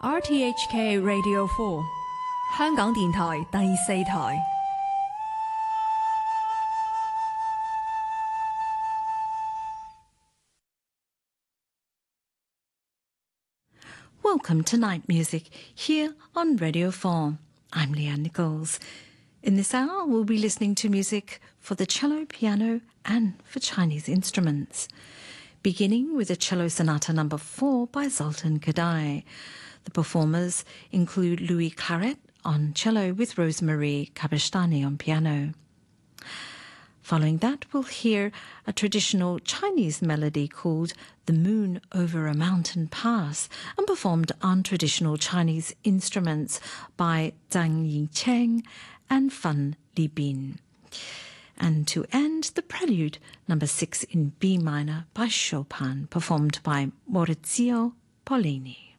RTHK Radio 4， 香港電台第四台。 Welcome to Night Music here on Radio 4. I'm Leanne Nichols. In this hour, we'll be listening to music for the cello, piano, and for Chinese instruments. Beginning with the Cello Sonata No. 4 by Zoltan Kodály. The performers include Louis Claret on cello with Rosemarie Kabestany on piano. Following that, we'll hear a traditional Chinese melody called The Moon Over a Mountain Pass and performed on traditional Chinese instruments by Zhang Yicheng and Fan Libin. And to end, the Prelude No. 6 in B minor by Chopin, performed by Maurizio Pollini.